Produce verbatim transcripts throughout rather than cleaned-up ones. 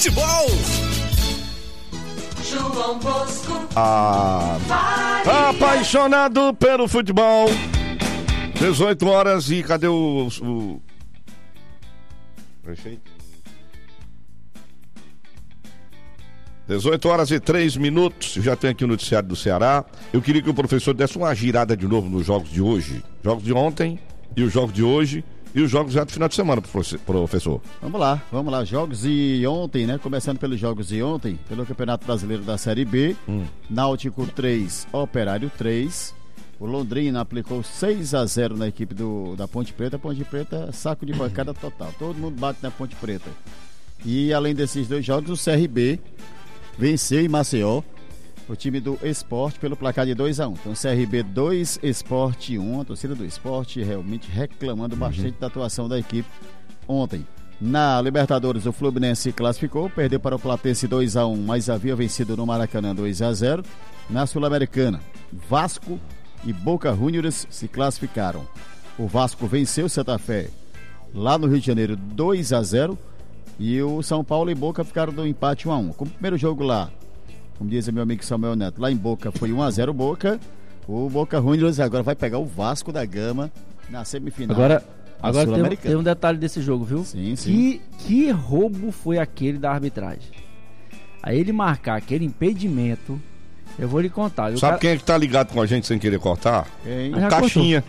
futebol. João Bosco. Ah, apaixonado pelo futebol. dezoito horas e cadê o... o... Prefeito? dezoito horas e três minutos, já tem aqui o noticiário do Ceará. Eu queria que o professor desse uma girada de novo nos jogos de hoje. Jogos de ontem e os jogos de hoje e os jogos já do final de semana, professor. Vamos lá, vamos lá. Jogos de ontem, né? Começando pelos jogos de ontem, pelo Campeonato Brasileiro da Série B. Hum. Náutico três, Operário três. O Londrina aplicou seis a zero na equipe do, da Ponte Preta. Ponte Preta, saco de bancada total. Todo mundo bate na Ponte Preta. E além desses dois jogos, o C R B venceu em Maceió o time do Sport pelo placar de dois a um. Então C R B dois, Sport um. A torcida do Sport realmente reclamando bastante uhum. da atuação da equipe ontem. Na Libertadores, o Fluminense classificou, perdeu para o Platense dois a um, mas havia vencido no Maracanã dois a zero. Na Sul-Americana, Vasco e Boca Juniors se classificaram. O Vasco venceu o Santa Fé lá no Rio de Janeiro dois a zero. E o São Paulo e Boca ficaram do empate um a um. Como o primeiro jogo lá, como diz meu amigo Samuel Neto, lá em Boca foi um a zero Boca. O Boca Juniors agora vai pegar o Vasco da Gama na semifinal. Agora, agora tem, tem um detalhe desse jogo, viu? Sim, sim. Que, que roubo foi aquele da arbitragem? Aí ele marcar aquele impedimento, eu vou lhe contar. Sabe cara... quem é que tá ligado com a gente sem querer cortar? Quem? O Caixinha.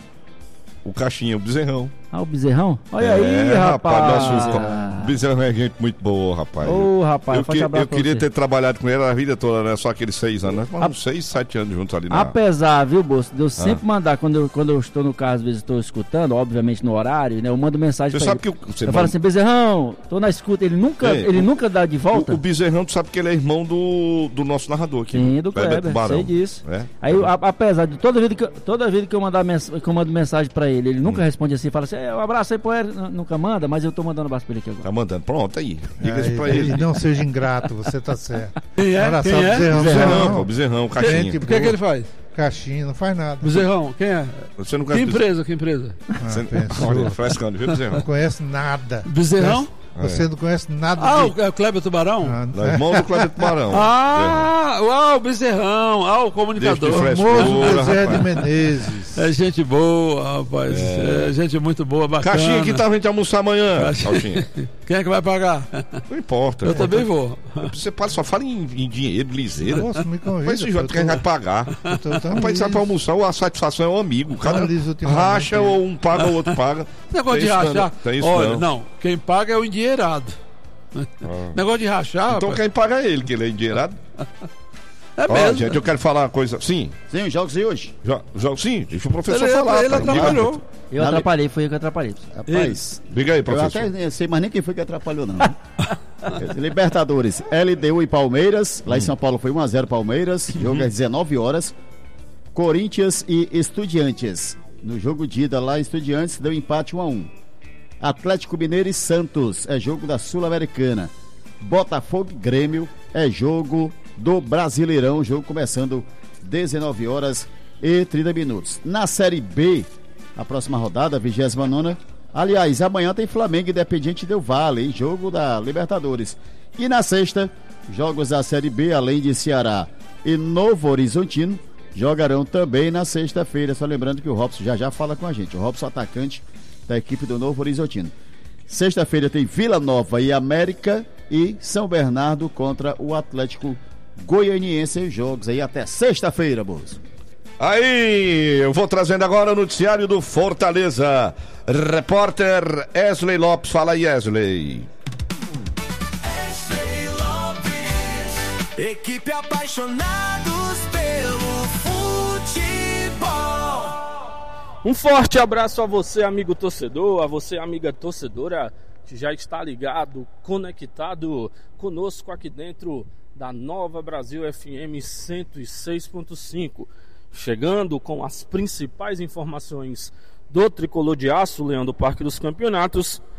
O Caixinha, o Bezerrão. Ah, o Bezerrão? Olha é, aí, rapaz. Nosso... O Bezerrão é gente muito boa, rapaz. Ô, oh, rapaz, eu, que, eu queria você. ter trabalhado com ele a vida toda, né? Só aqueles seis anos, né? Uns seis, sete anos juntos ali na... Apesar, viu, Bolso, de eu sempre ah. mandar, quando eu, quando eu estou no carro, às vezes estou escutando, obviamente no horário, né? Eu mando mensagem você pra sabe ele. Que você eu manda... falo assim, Bezerrão, tô na escuta. Ele nunca, é, ele o, nunca dá de volta. O, o Bezerrão, tu sabe que ele é irmão do, do nosso narrador aqui. Sim, do Kleber, sei disso. É? Aí, é. a, apesar de toda vida que eu, toda vida que eu, mandar mens... que eu mando mensagem pra ele, ele nunca hum. responde assim, fala assim, um abraço aí pro ele, nunca manda, mas eu tô mandando um abraço pra ele aqui agora. Tá mandando, pronto, aí. Diga isso pra ele. Não seja ingrato, você tá certo. Quem é? Olha Quem só, é? Bezerrão. Bezerrão, o Bezerrão, o Caixinha. O que é que ele faz? Caixinha, não faz nada. Bezerrão, quem é? Você não que empresa, que empresa? Ah, você... Olha, frescando, viu, Bezerrão? Não conhece nada. Bezerrão? Você é. não conhece nada. Ah, de... o Kleber Tubarão? Ah, não. Irmão do Kleber Tubarão. Ah, uau, o Bezerrão. Ah, o comunicador. Famoso José de Menezes. É gente boa, rapaz. É, é gente muito boa, bacana. Caixinha, que tá a gente almoçar amanhã. Caixinha. Quem é que vai pagar? Não importa. Eu não. também vou. Você só fala em, em dinheiro, liseira. Nossa, me convida. Mas esse jogo que a gente vai pagar. Rapaz, sai pra almoçar, a satisfação é um amigo. Cada racha ou um paga ou o outro paga. Negócio de rachar. Tem isso Olha, não. não. Quem paga é o endinheirado. Ah. Negócio de rachar. Então rapaz. quem paga é ele, que ele é endinheirado. É Ó, mesmo. gente, eu quero falar uma coisa. Sim. Sim, os jogos de hoje. Jo, jo, sim, deixa o professor ele, falar. Ele atrapalhou. Eu Na atrapalhei, foi eu que atrapalhei. Rapaz, diga aí, professor. Eu até sei mais nem quem foi que atrapalhou, não. Libertadores, L D U e Palmeiras. Lá hum. em São Paulo foi um a zero Palmeiras. Jogo às dezenove horas. Corinthians e Estudiantes. No jogo de ida lá, Estudiantes deu empate um a um. Atlético Mineiro e Santos é jogo da Sul-Americana. Botafogo e Grêmio é jogo do Brasileirão. Jogo começando dezenove horas e trinta minutos. Na Série B, a próxima rodada, vigésima nona. Aliás, amanhã tem Flamengo e Independiente Del Valle, hein? Jogo da Libertadores. E na sexta, jogos da Série B, além de Ceará e Novo Horizontino, jogarão também na sexta-feira. Só lembrando que o Robson já já fala com a gente. O Robson, atacante da equipe do Novo Horizontino. Sexta-feira tem Vila Nova e América e São Bernardo contra o Atlético Goianiense. Os jogos aí até sexta-feira, Bolso. Aí, eu vou trazendo agora o noticiário do Fortaleza. Repórter Wesley Lopes. Fala aí, Wesley. Wesley Lopes. Equipe apaixonados pelo futebol. Um forte abraço a você, amigo torcedor, a você, amiga torcedora, que já está ligado, conectado conosco aqui dentro da Nova Brasil F M cento e seis ponto cinco. Chegando com as principais informações do Tricolor de Aço, Leão do Parque dos Campeonatos, que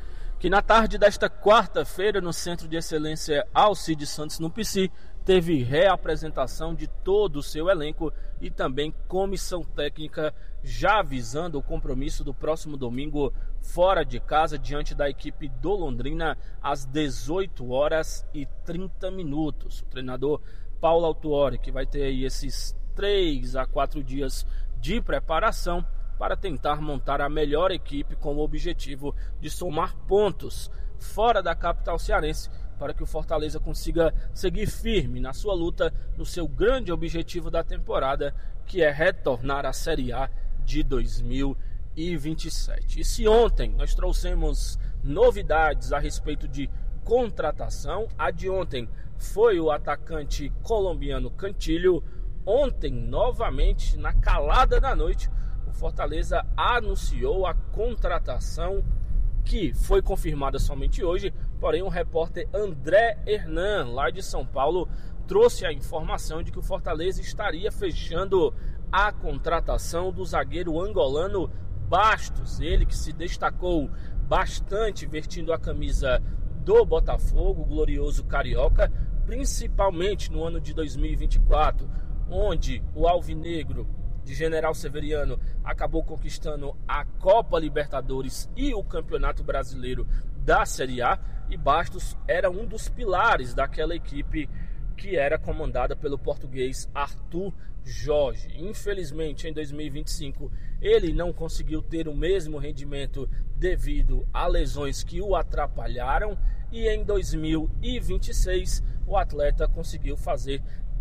que na tarde desta quarta-feira, no Centro de Excelência Alcides Santos, no P C, teve reapresentação de todo o seu elenco e também comissão técnica, já visando o compromisso do próximo domingo fora de casa, diante da equipe do Londrina, às dezoito horas e trinta minutos. O treinador Paulo Autuori, que vai ter aí esses três a quatro dias de preparação para tentar montar a melhor equipe com o objetivo de somar pontos fora da capital cearense, para que o Fortaleza consiga seguir firme na sua luta no seu grande objetivo da temporada, que é retornar à Série A de dois mil e vinte e sete. E se ontem nós trouxemos novidades a respeito de contratação, a de ontem foi o atacante colombiano Cantillo. Ontem, novamente, na calada da noite, o Fortaleza anunciou a contratação, que foi confirmada somente hoje, porém o repórter André Hernan, lá de São Paulo, trouxe a informação de que o Fortaleza estaria fechando a contratação do zagueiro angolano Bastos, ele que se destacou bastante vestindo a camisa do Botafogo, o glorioso carioca, principalmente no ano de dois mil e vinte e quatro, onde o alvinegro de General Severiano acabou conquistando a Copa Libertadores e o Campeonato Brasileiro da Série A, e Bastos era um dos pilares daquela equipe que era comandada pelo português Arthur Jorge. Infelizmente, em dois mil e vinte e cinco, ele não conseguiu ter o mesmo rendimento devido a lesões que o atrapalharam, e em dois mil e vinte e seis o atleta conseguiu fazer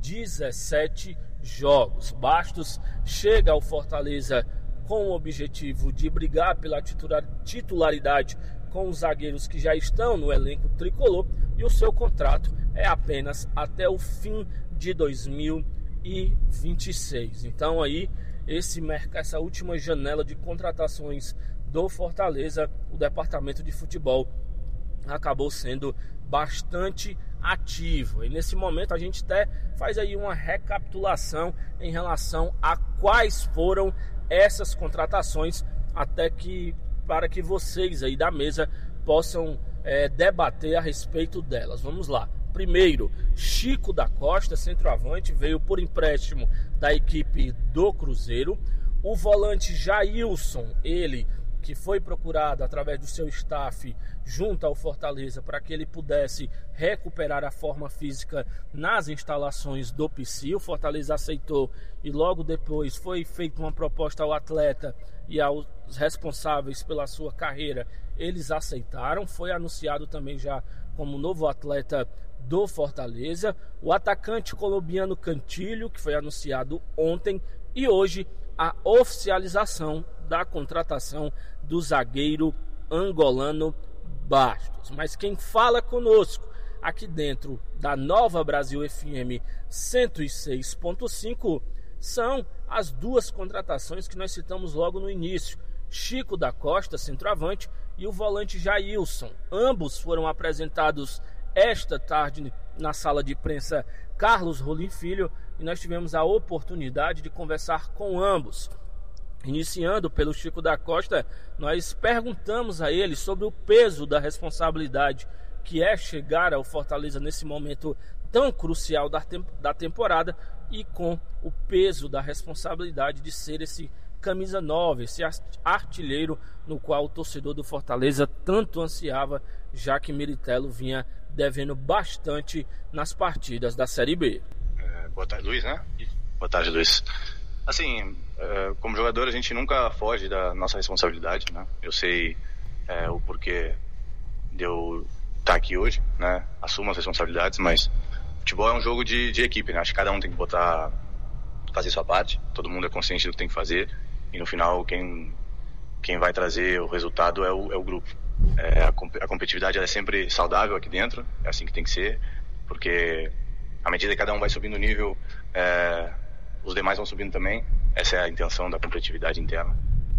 dezessete jogos. Bastos chega ao Fortaleza com o objetivo de brigar pela titularidade com os zagueiros que já estão no elenco tricolor, e o seu contrato é apenas até o fim de dois mil e vinte e seis. Então aí, esse, essa última janela de contratações do Fortaleza, o departamento de futebol acabou sendo bastante ativo. E nesse momento a gente até faz aí uma recapitulação em relação a quais foram essas contratações, até que para que vocês aí da mesa possam é, debater a respeito delas. Vamos lá. Primeiro, Chico da Costa, centroavante, veio por empréstimo da equipe do Cruzeiro. O volante Jailson, ele que foi procurado através do seu staff junto ao Fortaleza para que ele pudesse recuperar a forma física nas instalações do P C. O Fortaleza aceitou e logo depois foi feita uma proposta ao atleta e aos responsáveis pela sua carreira. Eles aceitaram, foi anunciado também já como novo atleta do Fortaleza. O atacante colombiano Cantillo, que foi anunciado ontem, e hoje a oficialização da contratação do zagueiro angolano Bastos. Mas quem fala conosco aqui dentro da Nova Brasil F M cento e seis ponto cinco são as duas contratações que nós citamos logo no início: Chico da Costa, centroavante, e o volante Jailson. Ambos foram apresentados esta tarde na sala de imprensa Carlos Rolim Filho, e nós tivemos a oportunidade de conversar com ambos. Iniciando pelo Chico da Costa, nós perguntamos a ele sobre o peso da responsabilidade que é chegar ao Fortaleza nesse momento tão crucial da, tem- da temporada, e com o peso da responsabilidade de ser esse camisa nove, esse artilheiro no qual o torcedor do Fortaleza tanto ansiava, já que Militello vinha devendo bastante nas partidas da Série B. É, boa tarde, Luiz, né? Boa tarde, Luiz. Assim, é, como jogador a gente nunca foge da nossa responsabilidade, né? Eu sei é, o porquê de eu estar aqui hoje, né? Assumo as responsabilidades, mas futebol é um jogo de, de equipe, né? Acho que cada um tem que botar, fazer sua parte, todo mundo é consciente do que tem que fazer, e no final quem, quem vai trazer o resultado é o, é o grupo. É, a, a competitividade ela é sempre saudável aqui dentro, é assim que tem que ser, porque à medida que cada um vai subindo o nível, é, os demais vão subindo também. Essa é a intenção da competitividade interna.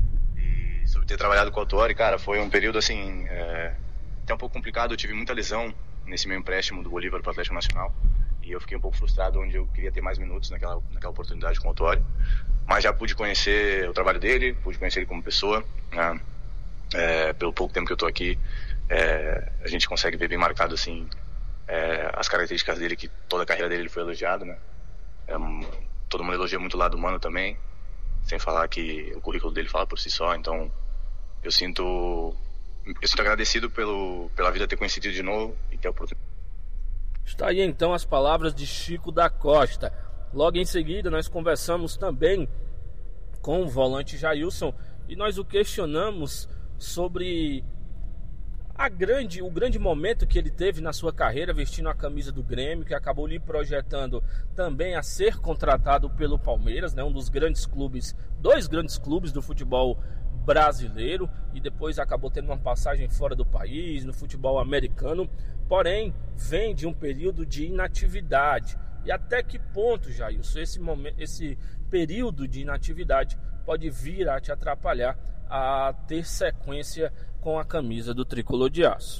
E sobre ter trabalhado com o Autuori, cara, foi um período assim, é, até um pouco complicado. Eu tive muita lesão nesse meu empréstimo do Bolívar para o Atlético Nacional, e eu fiquei um pouco frustrado, onde eu queria ter mais minutos naquela, naquela oportunidade com o Autuori. Mas já pude conhecer o trabalho dele, pude conhecer ele como pessoa, né? É, pelo pouco tempo que eu estou aqui, é, a gente consegue ver bem marcado assim, é, as características dele, que toda a carreira dele ele foi elogiado, né? É, todo mundo elogia muito o lado humano também, sem falar que o currículo dele fala por si só. Então eu sinto eu sinto agradecido pelo, pela vida ter conhecido de novo e ter a oportunidade. Está aí então as palavras de Chico da Costa. Logo em seguida nós conversamos também com o volante Jailson e nós o questionamos sobre a grande, o grande momento que ele teve na sua carreira vestindo a camisa do Grêmio, que acabou lhe projetando também a ser contratado pelo Palmeiras, né, um dos grandes clubes, dois grandes clubes do futebol brasileiro, e depois acabou tendo uma passagem fora do país, no futebol americano, porém vem de um período de inatividade. E até que ponto, Jailson, esse, momento, esse período de inatividade pode vir a te atrapalhar a ter sequência com a camisa do Tricolor de Aço?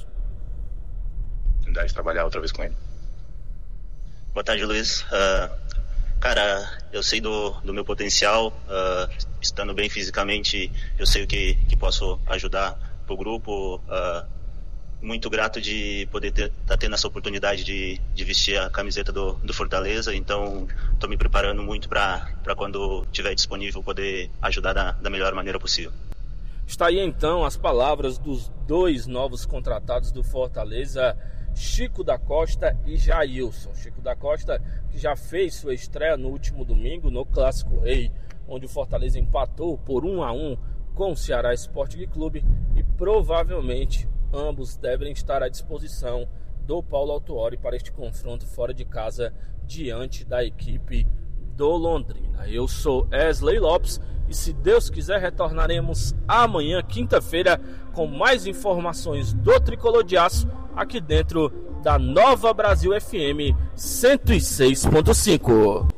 De trabalhar outra vez com ele. Boa tarde, Luiz. Uh, cara, eu sei do, do meu potencial, uh, estando bem fisicamente, eu sei o que, que posso ajudar pro grupo. Uh, muito grato de poder estar tá tendo essa oportunidade de, de vestir a camiseta do, do Fortaleza, então estou me preparando muito para quando estiver disponível poder ajudar da, da melhor maneira possível. Está aí então as palavras dos dois novos contratados do Fortaleza, Chico da Costa e Jailson. Chico da Costa, que já fez sua estreia no último domingo no Clássico Rei, onde o Fortaleza empatou por um a um com o Ceará Sporting Clube, e provavelmente ambos devem estar à disposição do Paulo Autuori para este confronto fora de casa diante da equipe do Londrina. Eu sou Wesley Lopes e, se Deus quiser, retornaremos amanhã, quinta-feira, com mais informações do Tricolor de Aço aqui dentro da Nova Brasil F M cento e seis ponto cinco.